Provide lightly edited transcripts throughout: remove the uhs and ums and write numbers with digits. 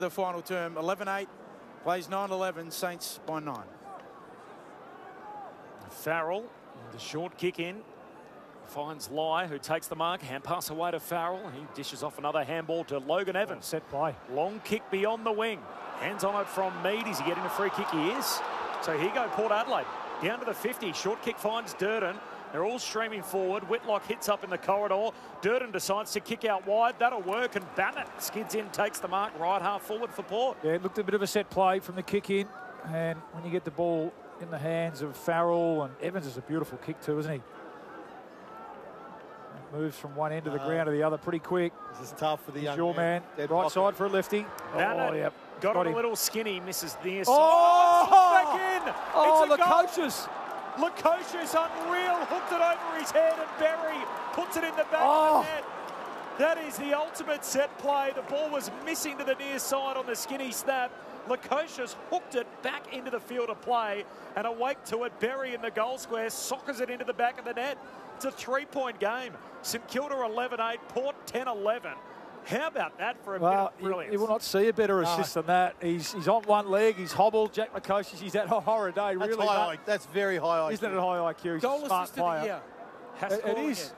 The final term, 11-8, plays 9-11, Saints by 9. Farrell, the short kick in, finds Lai, who takes the mark. Hand pass away to Farrell. He dishes off another handball to Logan Evans. Set play. Long kick beyond the wing. Hands on it from Mead. Is he getting a free kick? He is. So here go Port Adelaide. Down to the 50. Short kick finds Durden. They're all streaming forward. Whitlock hits up in the corridor. Durden decides to kick out wide. That'll work. And Bannett skids in, takes the mark. Right half forward for Port. Yeah, it looked a bit of a set play from the kick in. And when you get the ball in the hands of Farrell, and Evans is a beautiful kick too, isn't he? Moves from one end of the ground to the other pretty quick. This is tough for the young your man. Right pocket. side for a lefty. Bannett yep. got him him. a little skinny. Misses the near side. Oh! Back in. Oh, It's a goal. Lukosius. Lukosius unreal, hooked it over his head, and Berry puts it in the back of the net. That is the ultimate set play. The ball was missing to the near side on the skinny snap. Lukosius hooked it back into the field of play, and awake to it, Berry in the goal square soccers it into the back of the net. It's a 3-point game. St Kilda 11-8, Port 10-11. How about that for a bit of brilliance? You will not see a better assist than that. He's on one leg, he's hobbled. Jack Lukosius, he's had a horror day, That's really. high, that's very high IQ. Isn't it a high IQ? He's Goal a smart assist of player. the year. It is.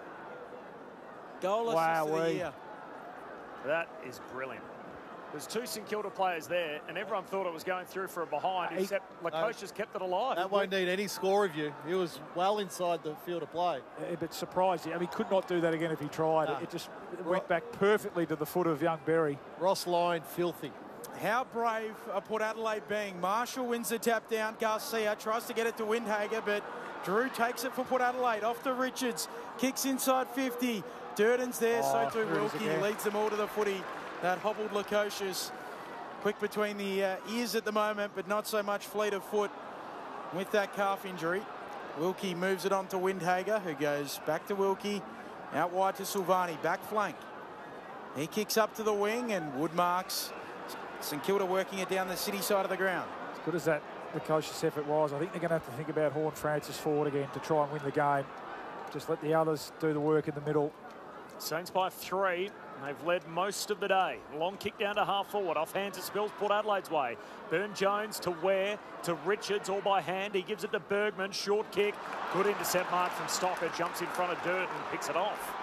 Goal assist of the year. That is brilliant. There's two St Kilda players there, and everyone thought it was going through for a behind, except Lukosius kept it alive. That won't need any score review. He was well inside the field of play. Yeah, but surprised. I mean, he could not do that again if he tried. It just went back perfectly to the foot of young Berry. Ross Lyon, filthy. How brave are Port Adelaide being? Marshall wins the tap down. Garcia tries to get it to Windhager, but Drew takes it for Port Adelaide. Off to Richards. Kicks inside 50. Durden's there, so too Wilkie. Leads them all to the footy. That hobbled Lukosius. Quick between the ears at the moment, but not so much fleet of foot with that calf injury. Wilkie moves it on to Windhager, who goes back to Wilkie. Out wide to Silvani, back flank. He kicks up to the wing, and Wood marks. St Kilda working it down the city side of the ground. As good as that Lukosius effort was, I think they're going to have to think about Horne-Francis forward again to try and win the game. Just let the others do the work in the middle. Saints by 3. They've led most of the day. Long kick down to half forward. Off hands it spills Port Adelaide's way. Burne-Jones to Ware, to Richards, all by hand. He gives it to Bergman. Short kick. Good intercept mark from Stocker. Jumps in front of Durden and picks it off.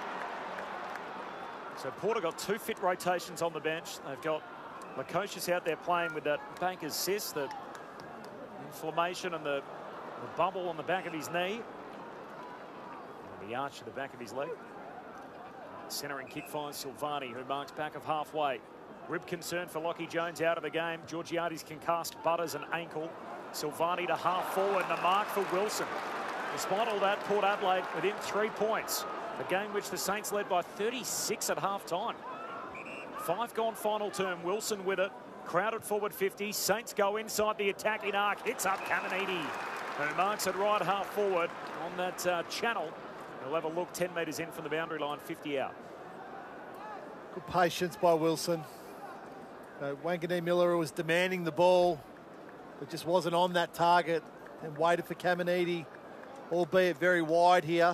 So Port have got 2 fit rotations on the bench. They've got Lukosius out there playing with that banker's cyst, the inflammation and the bubble on the back of his knee. And the arch at the back of his leg. Centering kick finds Silvani, who marks back of halfway. Rib concern for Lockie Jones out of the game. Georgiades concussed, Butters an ankle. Silvani to half forward and a mark for Wilson. Despite all that, Port Adelaide within 3 points. A game which the Saints led by 36 at half-time. 5 gone final term. Wilson with it. Crowded forward 50. Saints go inside the attacking arc. Hits up Caminiti, who marks it right half forward on that channel. He'll have a look 10 metres in from the boundary line, 50 out. Good patience by Wilson. Wanganeen Miller was demanding the ball, but just wasn't on that target and waited for Caminiti, albeit very wide here.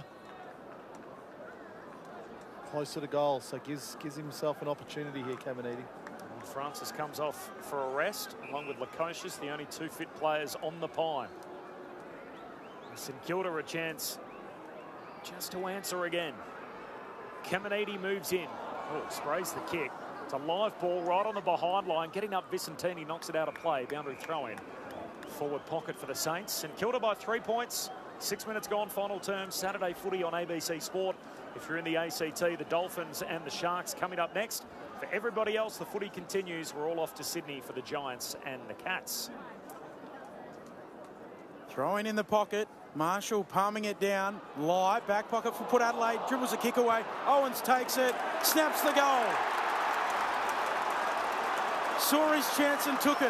Closer to goal, so gives himself an opportunity here, Caminiti. Francis comes off for a rest, along with Lukosius, the only 2 fit players on the pine. St Kilda a chance just to answer again. Caminiti moves in. Oh, sprays the kick. It's a live ball right on the behind line. Getting up Vicentini, knocks it out of play. Boundary throw in. Forward pocket for the Saints. St Kilda by 3 points. 6 minutes gone, final term. Saturday footy on ABC Sport. If you're in the ACT, the Dolphins and the Sharks coming up next. For everybody else, the footy continues. We're all off to Sydney for the Giants and the Cats. Throwing in the pocket. Marshall palming it down. Lai, back pocket for Port Adelaide. Dribbles a kick away. Owens takes it. Snaps the goal. Saw his chance and took it.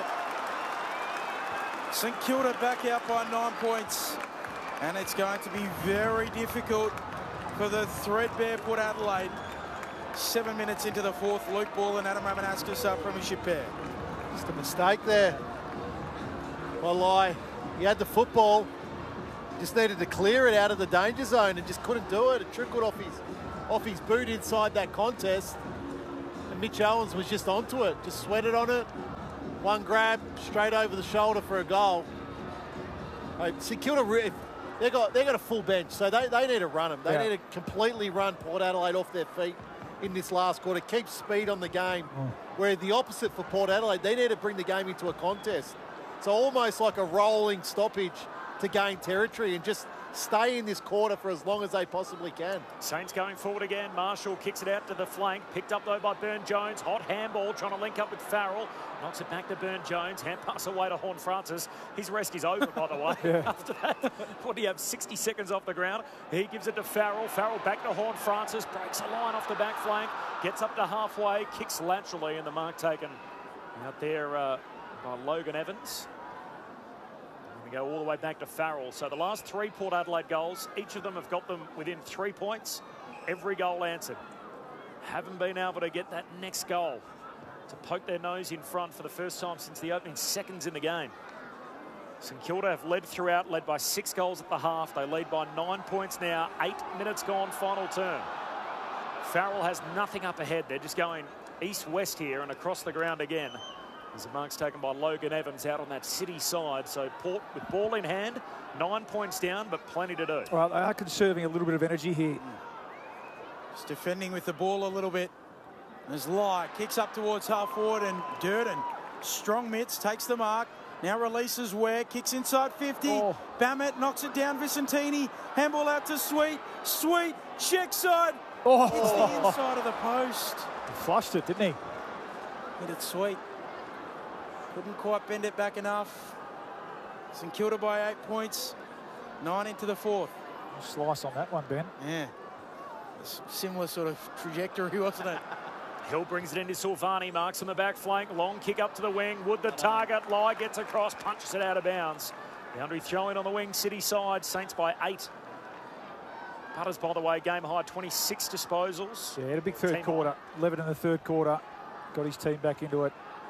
St Kilda back out by 9 points. And it's going to be very difficult for the threadbare Port Adelaide. 7 minutes into the fourth. Luke Ball and Adam Ramanauskas are premiership pair. Just a mistake there by Lai. He had the football. Just needed to clear it out of the danger zone and just couldn't do it. It trickled off his boot inside that contest. And Mitch Owens was just onto it, just sweated on it. One grab, straight over the shoulder for a goal. St Kilda, they've got a full bench, so they need to run them. They need to completely run Port Adelaide off their feet in this last quarter, keep speed on the game. Where the opposite for Port Adelaide, they need to bring the game into a contest. So almost like a rolling stoppage to gain territory and just stay in this quarter for as long as they possibly can. Saints going forward again. Marshall kicks it out to the flank. Picked up, though, by Byrne-Jones. Hot handball, trying to link up with Farrell. Knocks it back to Byrne-Jones. Hand pass away to Horne-Francis. His rest is over, by the way. After that, what do you have, 60 seconds off the ground? He gives it to Farrell. Farrell back to Horne-Francis. Breaks a line off the back flank. Gets up to halfway. Kicks laterally, and the mark taken out there by Logan Evans. We go all the way back to Farrell. So the last 3 Port Adelaide goals, each of them have got them within 3 points. Every goal answered. Haven't been able to get that next goal to poke their nose in front for the first time since the opening seconds in the game. St Kilda have led throughout, led by 6 goals at the half. They lead by 9 points now. 8 minutes gone, final turn. Farrell has nothing up ahead. They're just going east-west here and across the ground again. As the mark's taken by Logan Evans out on that City side. So Port with ball in hand, 9 points down, but plenty to do. Well, they are conserving a little bit of energy here. Just defending with the ball a little bit. There's Lai, kicks up towards half forward, and Durden, strong mitts, takes the mark. Now releases Ware, kicks inside 50. Bammett knocks it down, Vicentini. Handball out to Sweet. Sweet, check side. Hits the inside of the post. He flushed it, didn't he? Hit it Sweet. Couldn't quite bend it back enough. St Kilda by 8 points. 9 into the 4th. Slice on that one, Ben. Yeah. Similar sort of trajectory, wasn't it? Hill brings it into Silvani, marks on the back flank. Long kick up to the wing. Wood the target. Lai gets across, punches it out of bounds. Boundary throw-in on the wing, City side. Saints by 8. Butters, by the way, game high 26 disposals. Yeah, had a big third quarter. 11 in the third quarter. Got his team back into it.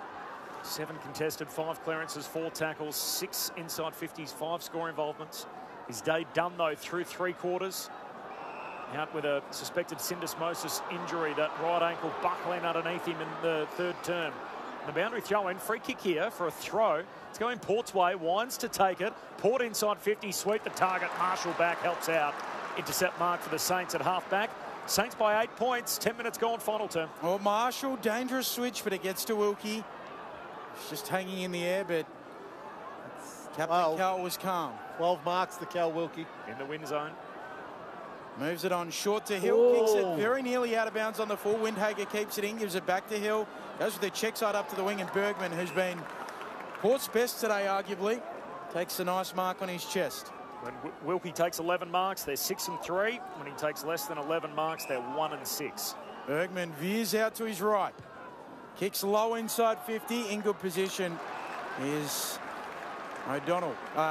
7 contested, 5 clearances, 4 tackles, 6 inside 50s, 5 score involvements. His day done, though, through 3 quarters. Out with a suspected syndesmosis injury, that right ankle buckling underneath him in the 3rd term. The boundary throw-in, free kick here for a throw. It's going Port's way, Wines to take it. Port inside 50, Sweet the target. Marshall back, helps out. Intercept mark for the Saints at half-back. Saints by 8 points, 10 minutes gone, final term. Oh, Marshall, dangerous switch, but it gets to Wilkie. It's just hanging in the air, but Captain Cal was calm. 12 marks to Cal Wilkie. In the win zone. Moves it on short to Hill, kicks it very nearly out of bounds on the full. Windhager keeps it in, gives it back to Hill. Goes with the check side up to the wing, and Bergman, who's been Port's best today, arguably, takes a nice mark on his chest. When Wilkie takes 11 marks, they're 6 and 3. When he takes less than 11 marks, they're 1 and 6. Bergman veers out to his right. Kicks low inside 50. In good position is O'Connell,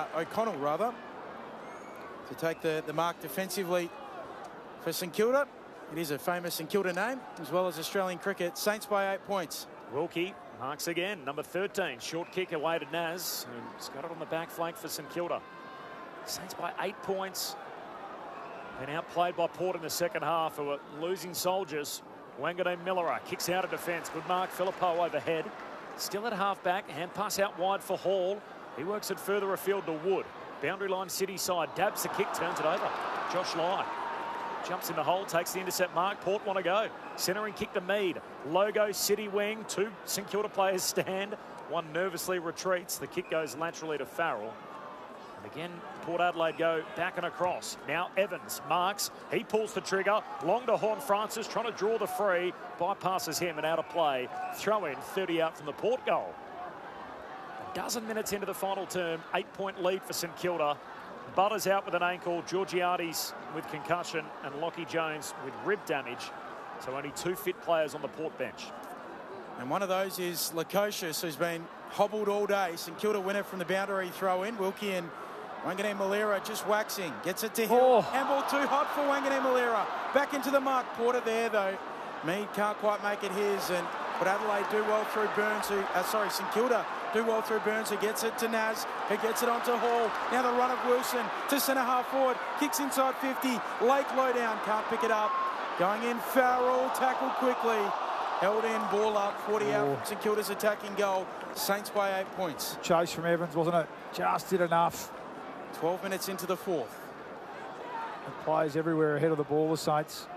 to take the mark defensively for St Kilda. It is a famous St Kilda name, as well as Australian cricket. Saints by 8 points. Wilkie marks again, number 13. Short kick away to Naz, who's got it on the back flank for St Kilda. Saints by 8 points. Been outplayed by Port in the second half, who are losing soldiers. Wanganeen Miller kicks out of defence. Good mark, Philippou overhead. Still at half-back, hand pass out wide for Hall. He works it further afield to Wood. Boundary line City side, dabs the kick, turns it over. Josh Lai jumps in the hole, takes the intercept mark. Port want to go. Centering kick to Mead. Logo City wing, 2 St Kilda players stand. One nervously retreats. The kick goes laterally to Farrell. And again, Port Adelaide go back and across. Now Evans marks. He pulls the trigger. Long to Horne-Francis, trying to draw the free. Bypasses him and out of play. Throw in, 30 out from the Port goal. A dozen minutes into the final term. 8-point lead for St Kilda. Butters out with an ankle. Georgiades with concussion. And Lockie Jones with rib damage. So only 2 fit players on the Port bench. And one of those is Lukosius, who's been hobbled all day. St Kilda winner from the boundary throw-in. Wilkie and Wanganeen Malera just waxing. Gets it to Hill. Handball too hot for Wanganeen Malera. Back into the mark. Porter there, though. Mead can't quite make it his. But Adelaide do well through Burns, St Kilda do well through Burns, who gets it to Naz, who gets it onto Hall. Now the run of Wilson to centre half forward. Kicks inside 50. Lake low down. Can't pick it up. Going in, Farrell. Tackled quickly. held in, ball up, 40 out from St Kilda's attacking goal. Saints by 8 points. Chase from Evans, wasn't it? Just did enough. 12 minutes into the fourth. And players everywhere ahead of the ball, the Saints.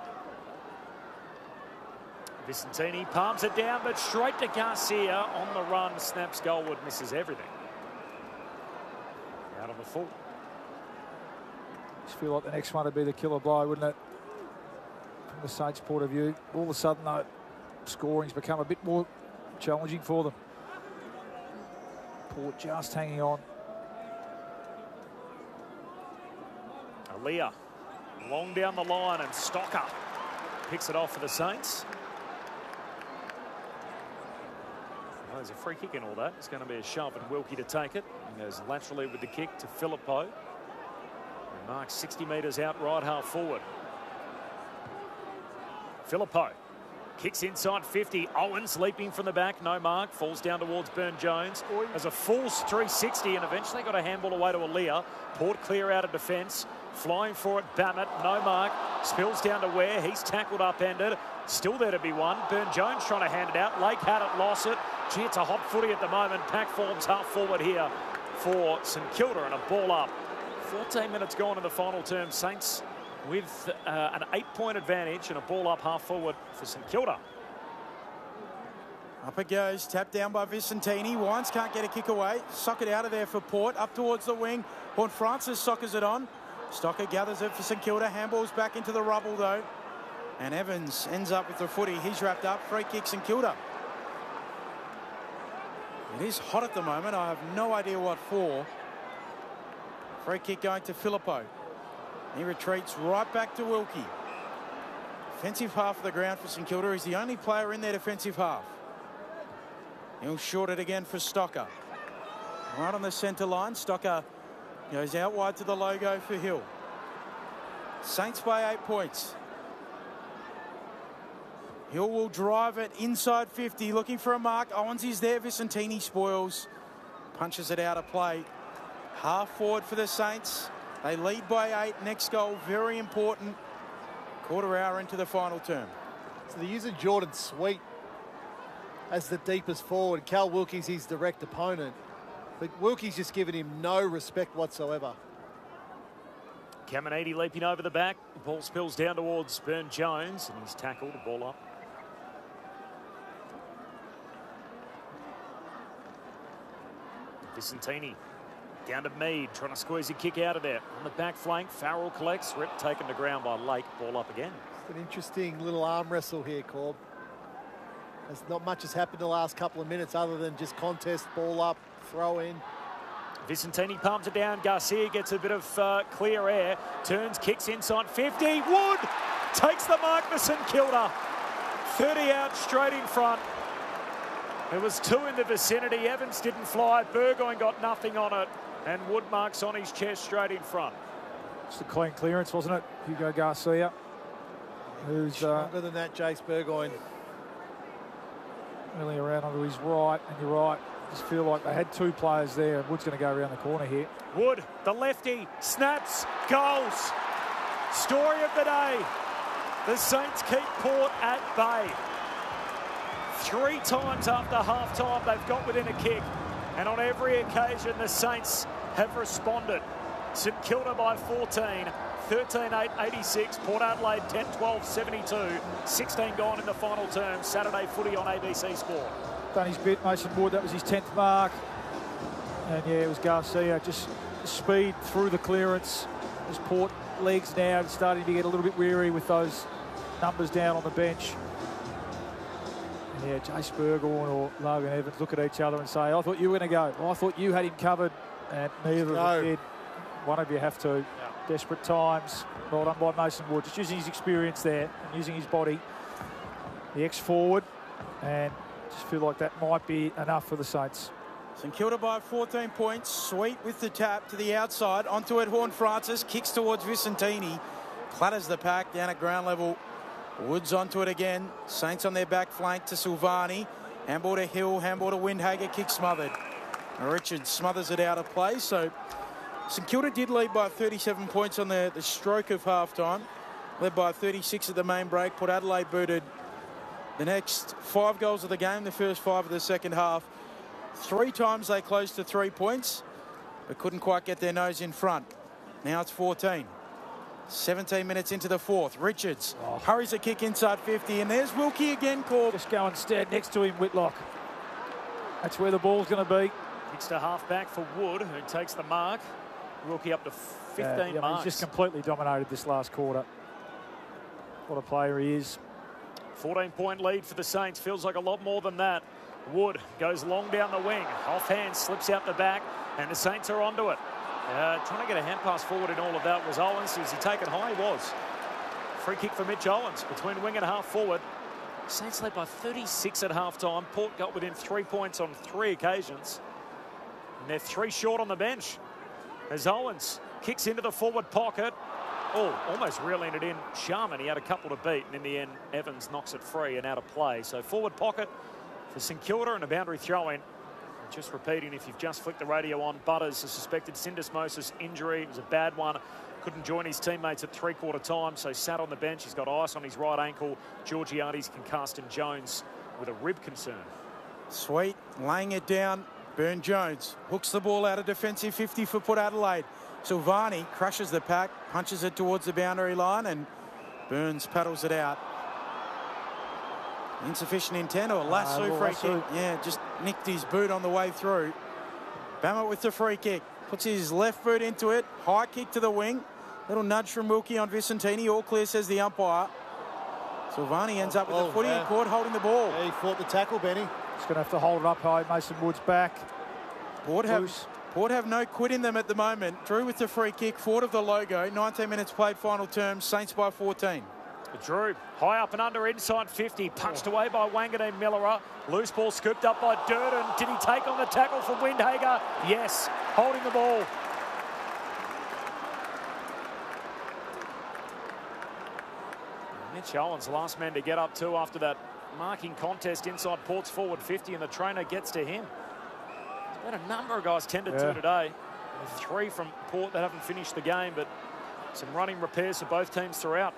Vicentini palms it down, but straight to Garcia on the run. Snaps goalward, misses everything. Out on the full. Just feel like the next one would be the killer blow, wouldn't it? From the Saints' point of view. All of a sudden, though, scoring's become a bit more challenging for them. Port just hanging on. Aaliyah long down the line, and Stocker picks it off for the Saints. Well, there's a free kick in all that. It's going to be a shove, and Wilkie to take it. And goes laterally with the kick to Filippo. And marks 60 metres out right half forward. Filippo kicks inside 50. Owens leaping from the back. No mark. Falls down towards Byrne-Jones. As a full 360, and eventually got a handball away to Aaliyah. Port clear out of defence. Flying for it, Bammett. No mark. Spills down to Ware. He's tackled upended. Still there to be won. Byrne-Jones trying to hand it out. Lake had it, lost it. Gee, it's a hot footy at the moment. Pack forms half forward here for St Kilda, and a ball up. 14 minutes gone in the final term. Saints with an 8-point advantage, and a ball up half forward for St Kilda. Up it goes, tapped down by Vicentini. Wines can't get a kick away. Sock it out of there for Port, up towards the wing. Horne-Francis soccers it on. Stocker gathers it for St Kilda. Handballs back into the rubble though. And Evans ends up with the footy. He's wrapped up. Free kick St Kilda. It is hot at the moment. I have no idea what for. Free kick going to Filippo. He retreats right back to Wilkie. Defensive half of the ground for St Kilda. He's the only player in their defensive half. He'll short it again for Stocker. Right on the centre line. Stocker goes out wide to the logo for Hill. Saints by 8 points. Hill will drive it inside 50, looking for a mark. Owens is there. Vicentini spoils. Punches it out of play. Half forward for the Saints. They lead by 8. Next goal, very important. Quarter hour into the final term. So they're using Jordan Sweet as the deepest forward. Cal Wilkie's his direct opponent. But Wilkie's just given him no respect whatsoever. Caminiti leaping over the back. The ball spills down towards Byrne-Jones, and he's tackled. The ball up. Vicentini down to Mead, trying to squeeze a kick out of there. On the back flank, Farrell collects. Rip taken to ground by Lake. Ball up again. It's an interesting little arm wrestle here, Corb. There's not much has happened the last couple of minutes other than just contest, ball up, throw in. Vicentini palms it down. Garcia gets a bit of clear air. Turns, kicks inside 50. Wood takes the mark for St Kilda. 30 out straight in front. There was 2 in the vicinity. Evans didn't fly. Burgoyne got nothing on it. And Wood marks on his chest straight in front. It's a clean clearance, wasn't it? Hugo Garcia. Who's stronger than that, Jace Burgoyne. Really around onto his right, and you're right. Just feel like they had 2 players there. Wood's going to go around the corner here. Wood, the lefty, snaps, goals. Story of the day. The Saints keep Port at bay. 3 times after half-time they've got within a kick. And on every occasion the Saints have responded. St Kilda by 14. 13-8, 86. Port Adelaide 10-12, 72. 16 gone in the final term. Saturday footy on ABC Sport. Done his bit, Mason Wood. That was his 10th mark. And yeah, it was Garcia. Just speed through the clearance. His Port legs now starting to get a little bit weary with those numbers down on the bench. And yeah, Jace Burgoyne or Logan Evans look at each other and say, I thought you were going to go. Well, I thought you had him covered. And neither of them did. One of you have to. Desperate times. Well done by Mason Wood. Just using his experience there and using his body. The ex-forward. And just feel like that might be enough for the Saints. St Kilda by 14 points. Sweet with the tap to the outside. Onto it, Horne-Francis. Kicks towards Vicentini. Clatters the pack down at ground level. Woods onto it again. Saints on their back flank to Silvani. Handball to Hill. Handball to Windhager. Kick smothered. Richards smothers it out of play. So St Kilda did lead by 37 points on the stroke of half-time. Led by 36 at the main break. Port Adelaide booted the next 5 goals of the game, the first 5 of the second half. 3 times they closed to 3 points, but couldn't quite get their nose in front. Now it's 14. 17 minutes into the fourth. Richards hurries a kick inside 50, and there's Wilkie again, Corb. Just go and stand next to him, Whitlock. That's where the ball's going to be. Kicks to half-back for Wood, who takes the mark. Wilkie up to 15 marks. He's just completely dominated this last quarter. What a player he is. 14-point lead for the Saints. Feels like a lot more than that. Wood goes long down the wing. Offhand, slips out the back, and the Saints are onto it. Trying to get a hand pass forward in all of that was Owens. Is he taken high? He was. Free kick for Mitch Owens between wing and half forward. Saints led by 36 at half-time. Port got within 3 points on 3 occasions. And they're 3 short on the bench. As Owens kicks into the forward pocket. Oh, almost reeling it in. Sharman, he had a couple to beat, and in the end, Evans knocks it free and out of play. So forward pocket for St Kilda and a boundary throw-in. Just repeating, if you've just flicked the radio on, Butters, a suspected syndesmosis injury. It was a bad one. Couldn't join his teammates at 3/4 time, so sat on the bench. He's got ice on his right ankle. Georgiades concussed, and Jones with a rib concern. Sweet, laying it down. Byrne-Jones hooks the ball out of defensive 50 for Port Adelaide. Silvani crushes the pack, punches it towards the boundary line, and Burns paddles it out. Insufficient intent or lasso free kick. Yeah, just nicked his boot on the way through. Bama with the free kick. Puts his left boot into it. High kick to the wing. Little nudge from Wilkie on Vicentini. All clear, says the umpire. Silvani ends up with the footy in court, holding the ball. Yeah, he fought the tackle, Benny. He's going to have to hold it up high. Mason Wood's back. Port have no quit in them at the moment. Drew with the free kick. Ford of the logo. 19 minutes played, final term. Saints by 14. Drew, high up and under, inside 50, punched away by Wanganeen Millerer. Loose ball scooped up by Durden. Did he take on the tackle from Windhager? Yes, holding the ball. Mitch Owens, the last man to get up to after that marking contest inside Port's forward 50, and the trainer gets to him. There's been a number of guys tended to today. 3 from Port that haven't finished the game, but some running repairs for both teams throughout.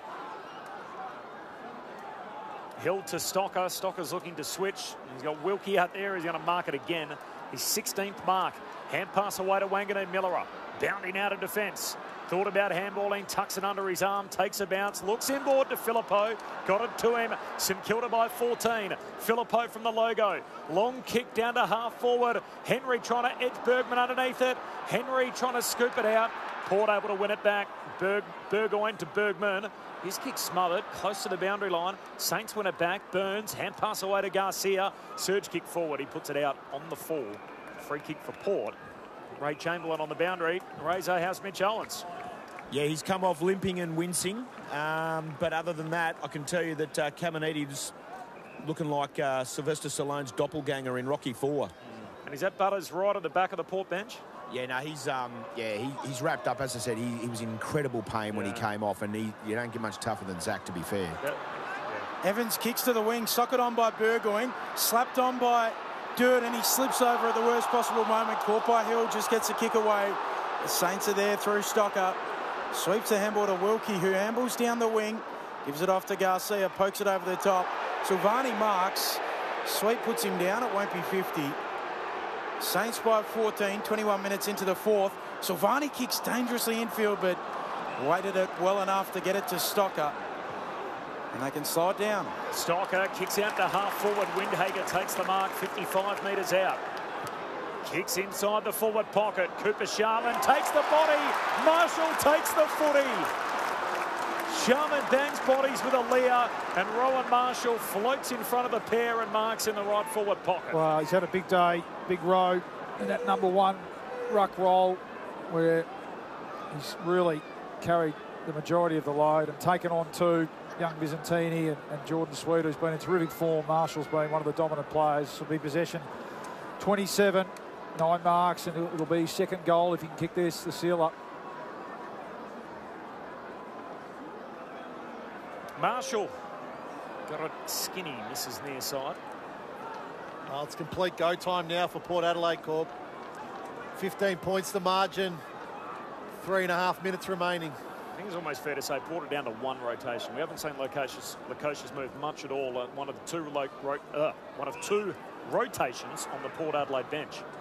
Hill to Stocker. Stocker's looking to switch. He's got Wilkie out there. He's going to mark it again. His 16th mark. Hand pass away to Wanganeen Millerer. Bounding out of defence. Thought about handballing. Tucks it under his arm. Takes a bounce. Looks inboard to Phillippo. Got it to him. St Kilda by 14. Phillippo from the logo. Long kick down to half forward. Henry trying to edge Bergman underneath it. Henry trying to scoop it out. Port able to win it back. Burgoyne to Bergman. His kick smothered, close to the boundary line. Saints win it back. Burns, hand pass away to Garcia. Surge kick forward. He puts it out on the fall. Free kick for Port. Ray Chamberlain on the boundary. Razor has Mitch Owens. Yeah, he's come off limping and wincing. But other than that, I can tell you that Caminiti's looking like Sylvester Stallone's doppelganger in Rocky IV. And is that Butters right at the back of the Port bench? Yeah, no, he's wrapped up. As I said, he was in incredible pain when he came off, and you don't get much tougher than Zach, to be fair. Evans kicks to the wing, socket on by Burgoyne, slapped on by Durden. He slips over at the worst possible moment. Caught by Hill, just gets a kick away. The Saints are there through Stocker. Sweeps the handball to Wilkie, who handballs down the wing. Gives it off to Garcia, pokes it over the top. Silvani marks. Sweet puts him down. It won't be 50. Saints by 14, 21 minutes into the fourth. Silvani kicks dangerously infield, but weighted it well enough to get it to Stocker. And they can slow it down. Stocker kicks out to half forward. Windhager takes the mark 55 metres out. Kicks inside the forward pocket. Cooper Sharman takes the body. Marshall takes the footy. Sharman bangs bodies with a Lear, and Rowan Marshall floats in front of the pair and marks in the right forward pocket. Well, he's had a big day, big row in that number 1 ruck roll where he's really carried the majority of the load and taken on 2. Young Vicentini and Jordan Sweet, who's been in terrific form. Marshall's been one of the dominant players. Will be possession 27, 9 marks, and it'll be his second goal if he can kick this, the seal up. Marshall got it skinny, misses near side. Well, it's complete go time now for Port Adelaide, Corp. 15 points the margin, 3.5 minutes remaining. think it's almost fair to say brought it down to one rotation. We haven't seen Lukosius move much at all. One of two rotations on the Port Adelaide bench.